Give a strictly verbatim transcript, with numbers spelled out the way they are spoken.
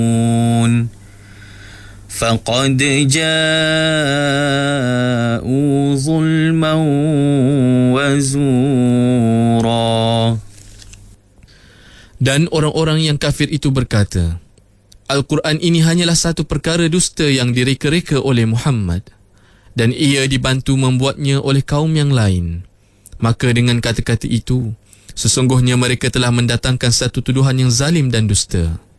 فقد جاءوا ظلما وزورا. Dan orang-orang yang kafir itu berkata, Al-Quran ini hanyalah satu perkara dusta yang direka-reka oleh Muhammad, dan ia dibantu membuatnya oleh kaum yang lain. Maka dengan kata-kata itu, sesungguhnya mereka telah mendatangkan satu tuduhan yang zalim dan dusta.